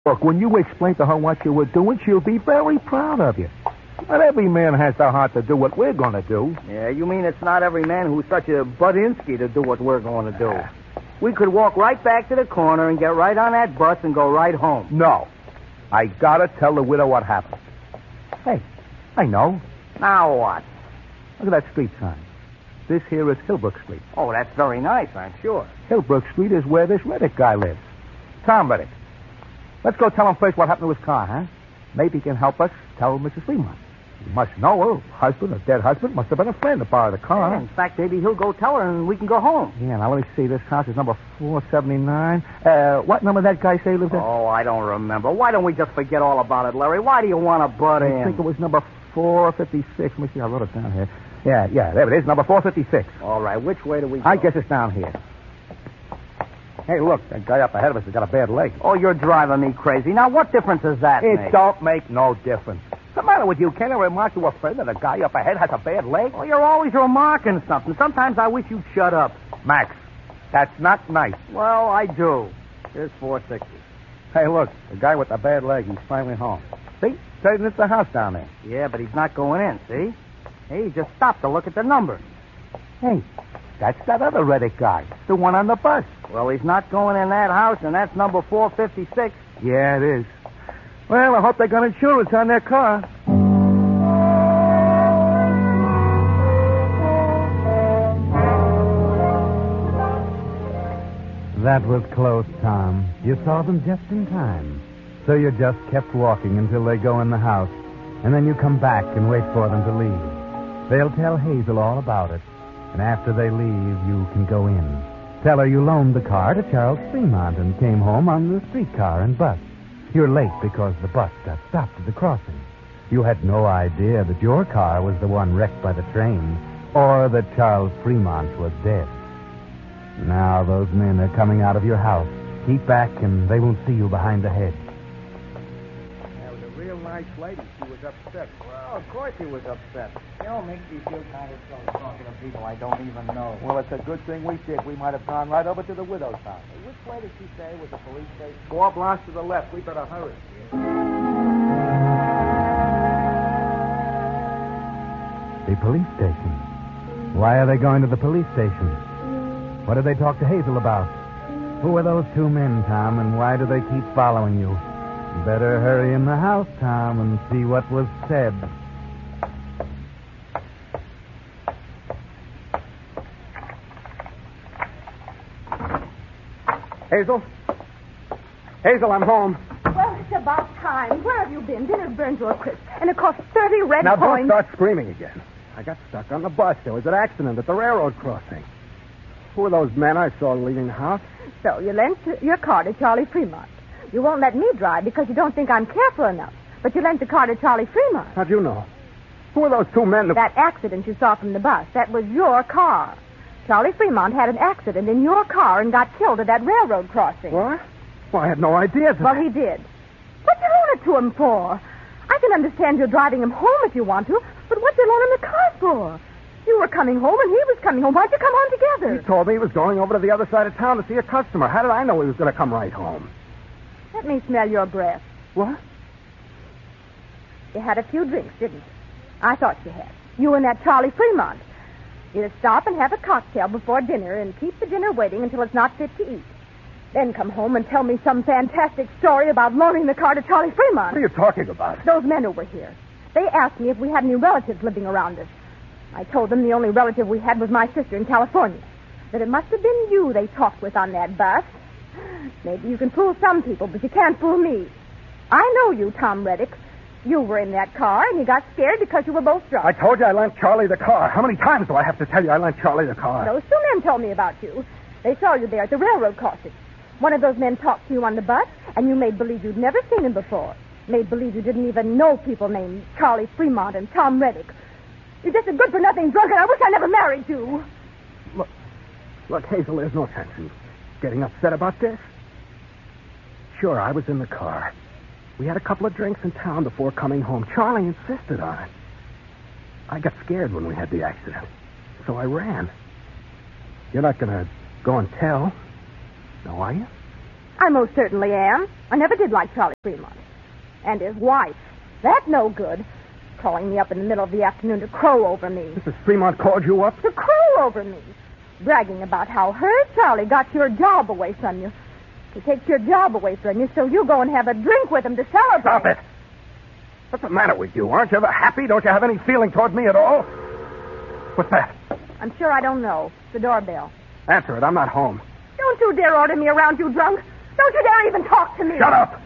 Look, when you explain to her what you were doing, she'll be very proud of you. Not every man has the heart to do what we're going to do. Yeah, you mean it's not every man who's such a Budinsky to do what we're going to do. We could walk right back to the corner and get right on that bus and go right home. No. I got to tell the widow what happened. Hey, I know. Now what? Look at that street sign. This here is Hillbrook Street. Oh, that's very nice, I'm sure. Hillbrook Street is where this Reddick guy lives. Tom Reddick. Let's go tell him first what happened to his car, huh? Maybe he can help us tell Mrs. Fremont. You must know her. Husband, a dead husband, must have been a friend to borrow the car. Yeah, in fact, maybe he'll go tell her and we can go home. Yeah, now let me see. This house is number 479. What number that guy say lived there? Oh, I don't remember. Why don't we just forget all about it, Larry? Why do you want to butt in? I think it was number 456. Let me see. I wrote it down here. Yeah, there it is. Number 456. All right, which way do we go? I guess it's down here. Hey, look, that guy up ahead of us has got a bad leg. Oh, you're driving me crazy. Now, what difference does that make? It don't make no difference. What's the matter with you? Can't I remark to a friend that a guy up ahead has a bad leg? Well, you're always remarking something. Sometimes I wish you'd shut up. Max, that's not nice. Well, I do. Here's 460. Hey, look, the guy with the bad leg, he's finally home. See? Says it's the house down there. Yeah, but he's not going in, see? Hey, he just stopped to look at the number. Hey, that's that other Reddick guy, the one on the bus. Well, he's not going in that house, and that's number 456. Yeah, it is. Well, I hope they got insurance on their car. That was close, Tom. You saw them just in time. So you just kept walking until they go in the house, and then you come back and wait for them to leave. They'll tell Hazel all about it, and after they leave, you can go in. Tell her you loaned the car to Charles Fremont and came home on the streetcar and bus. You're late because the bus got stopped at the crossing. You had no idea that your car was the one wrecked by the train, or that Charles Fremont was dead. Now those men are coming out of your house. Keep back and they won't see you behind the hedge. That was a real nice lady. She was upset. Well, of course he was upset. You know, it makes me feel kind of silly talking to people I don't even know. Well, it's a good thing we did. We might have gone right over to the widow's house. Hey, which way did she say was the police station? 4 blocks to the left. We better hurry. The police station. Why are they going to the police station? What did they talk to Hazel about? Who are those 2 men, Tom, and why do they keep following you? Better hurry in the house, Tom, and see what was said. Hazel? Hazel, I'm home. Well, it's about time. Where have you been? Dinner burned to a crisp, and it cost 30 red Now, coins. don't start screaming again. I got stuck on the bus. There was an accident at the railroad crossing. Who are those men I saw leaving the house? So you lent your car to Charlie Fremont. You won't let me drive because you don't think I'm careful enough. But you lent the car to Charlie Fremont. How'd you know? Who are those 2 men? That accident you saw from the bus, that was your car. Charlie Fremont had an accident in your car and got killed at that railroad crossing. What? Well, I had no idea. Well, he did. What'd you loan it to him for? I can understand you're driving him home if you want to, but what'd you loan him the car for? You were coming home and he was coming home. Why'd you come home together? He told me he was going over to the other side of town to see a customer. How did I know he was going to come right home? Let me smell your breath. What? You had a few drinks, didn't you? I thought you had. You and that Charlie Fremont. You stop and have a cocktail before dinner and keep the dinner waiting until it's not fit to eat. Then come home and tell me some fantastic story about loaning the car to Charlie Fremont. What are you talking about? Those men over here. They asked me if we had any relatives living around us. I told them the only relative we had was my sister in California. That it must have been you they talked with on that bus. Maybe you can fool some people, but you can't fool me. I know you, Tom Reddick. You were in that car, and you got scared because you were both drunk. I told you I lent Charlie the car. How many times do I have to tell you I lent Charlie the car? Those 2 men told me about you. They saw you there at the railroad crossing. One of those men talked to you on the bus, and you made believe you'd never seen him before. Made believe you didn't even know people named Charlie Fremont and Tom Reddick. You're just a good-for-nothing drunk, and I wish I never married you. Look, Hazel, there's no sense in getting upset about this. Sure, I was in the car. We had a couple of drinks in town before coming home. Charlie insisted on it. I got scared when we had the accident, so I ran. You're not going to go and tell, no, are you? I most certainly am. I never did like Charlie Fremont. And his wife. That's no good. Calling me up in the middle of the afternoon to crow over me. Mrs. Fremont called you up? To crow over me. Bragging about how her Charlie got your job away from you. He takes your job away from you, so you go and have a drink with him to celebrate. Stop it. What's the matter with you? Aren't you ever happy? Don't you have any feeling toward me at all? What's that? I'm sure I don't know. It's the doorbell. Answer it. I'm not home. Don't you dare order me around, you drunk. Don't you dare even talk to me. Shut up.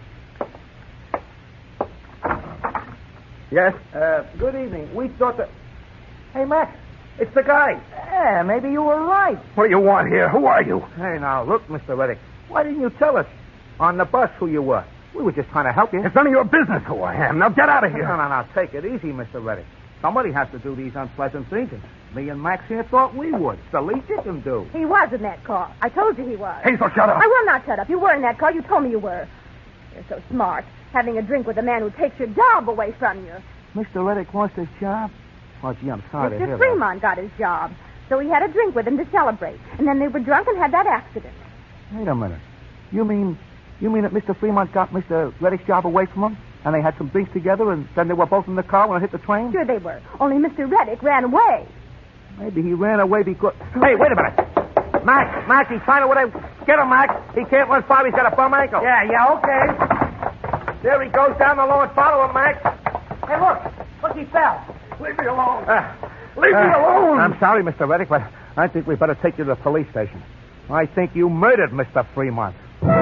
Yes? Good evening. We thought that... Hey, Max, it's the guy. Yeah, maybe you were right. What do you want here? Who are you? Hey, now, look, Mr. Reddick. Why didn't you tell us on the bus who you were? We were just trying to help you. It's none of your business who I am. Now get out of here. No. Take it easy, Mr. Reddick. Somebody has to do these unpleasant things. And me and Max here thought we would. It's the least you can do. He was in that car. I told you he was. Hazel, shut up. I will not shut up. You were in that car. You told me you were. You're so smart. Having a drink with a man who takes your job away from you. Mr. Reddick wants his job? Oh, gee, I'm sorry to hear Mr. Fremont got his job. So he had a drink with him to celebrate. And then they were drunk and had that accident. Wait a minute. You mean that Mr. Fremont got Mr. Reddick's job away from him? And they had some drinks together, and then they were both in the car when it hit the train? Sure they were. Only Mr. Reddick ran away. Maybe he ran away because... Hey, wait a minute. Max, he's trying to... Get him, Max. He can't run far. He's got a bum ankle. Yeah, okay. There he goes down the lawn. Follow him, Max. Hey, look, he fell. Leave me alone. Leave me alone. I'm sorry, Mr. Reddick, but I think we better take you to the police station. I think you murdered Mr. Fremont.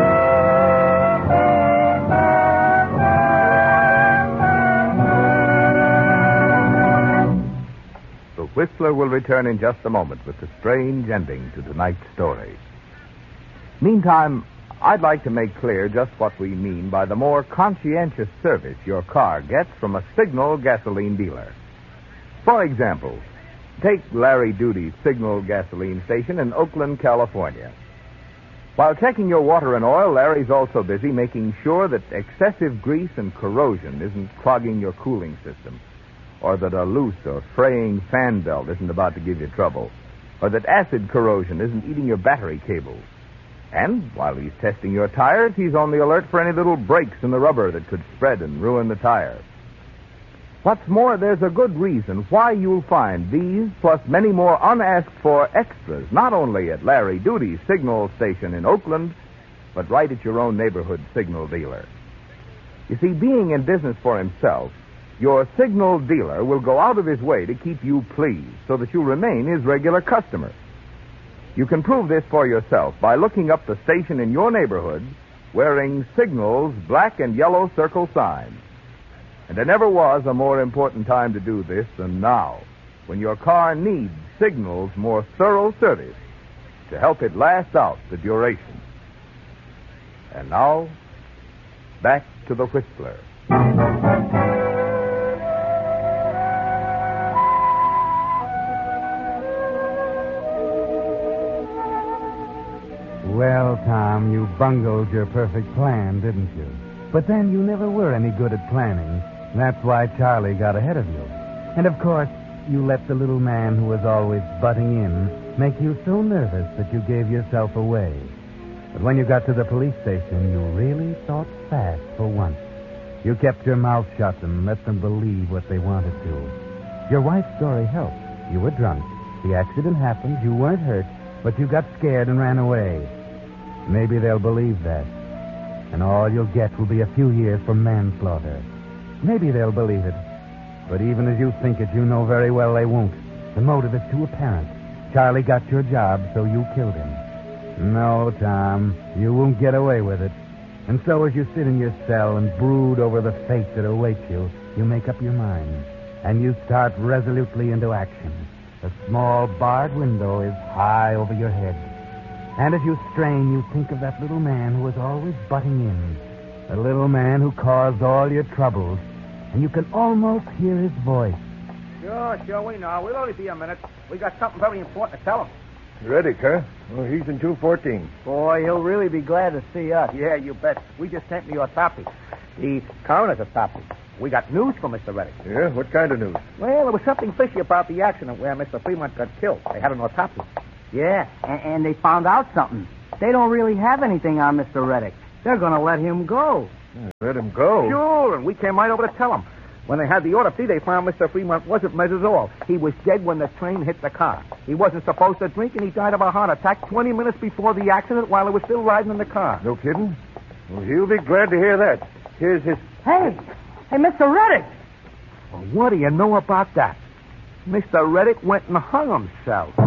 The Whistler will return in just a moment with the strange ending to tonight's story. Meantime, I'd like to make clear just what we mean by the more conscientious service your car gets from a Signal gasoline dealer. For example, take Larry Duty's Signal gasoline station in Oakland, California. While checking your water and oil, Larry's also busy making sure that excessive grease and corrosion isn't clogging your cooling system, or that a loose or fraying fan belt isn't about to give you trouble, or that acid corrosion isn't eating your battery cables. And while he's testing your tires, he's on the alert for any little breaks in the rubber that could spread and ruin the tire. What's more, there's a good reason why you'll find these, plus many more unasked-for extras, not only at Larry Duty's Signal station in Oakland, but right at your own neighborhood Signal dealer. You see, being in business for himself, your Signal dealer will go out of his way to keep you pleased so that you'll remain his regular customer. You can prove this for yourself by looking up the station in your neighborhood wearing Signal's black and yellow circle signs. And there never was a more important time to do this than now, when your car needs Signal's more thorough service to help it last out the duration. And now, back to the Whistler. Well, Tom, you bungled your perfect plan, didn't you? But then you never were any good at planning. That's why Charlie got ahead of you. And, of course, you let the little man who was always butting in make you so nervous that you gave yourself away. But when you got to the police station, you really thought fast for once. You kept your mouth shut and let them believe what they wanted to. Your wife's story helped. You were drunk. The accident happened. You weren't hurt, but you got scared and ran away. Maybe they'll believe that. And all you'll get will be a few years for manslaughter. Maybe they'll believe it. But even as you think it, you know very well they won't. The motive is too apparent. Charlie got your job, so you killed him. No, Tom, you won't get away with it. And so as you sit in your cell and brood over the fate that awaits you, you make up your mind. And you start resolutely into action. A small barred window is high over your head. And as you strain, you think of that little man who was always butting in. The little man who caused all your troubles. And you can almost hear his voice. Sure, we know. We'll only be a minute. We got something very important to tell him. Reddick, huh? Well, he's in 214. Boy, he'll really be glad to see us. Yeah, you bet. We just sent me your copy. The coroner's a copy. We got news for Mr. Reddick. Yeah? What kind of news? Well, there was something fishy about the accident where Mr. Fremont got killed. They had an autopsy. Yeah, and they found out something. They don't really have anything on Mr. Reddick. They're going to let him go. Let him go. Sure, and we came right over to tell them. When they had the autopsy, they found Mr. Fremont wasn't measured at all. He was dead when the train hit the car. He wasn't supposed to drink, and he died of a heart attack 20 minutes before the accident while he was still riding in the car. No kidding? Well, he'll be glad to hear that. Here's his... Hey, Mr. Reddick. Well, what do you know about that? Mr. Reddick went and hung himself.